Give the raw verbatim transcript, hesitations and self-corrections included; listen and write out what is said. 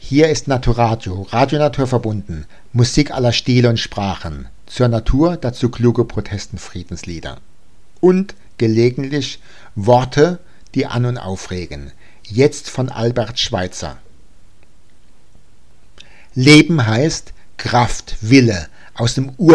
Hier ist Naturadio, Radio Natur verbunden, Musik aller Stile und Sprachen, zur Natur dazu kluge Protestenfriedenslieder. Und gelegentlich Worte, die an- und aufregen, jetzt von Albert Schweitzer. Leben heißt Kraft, Wille, aus dem Ur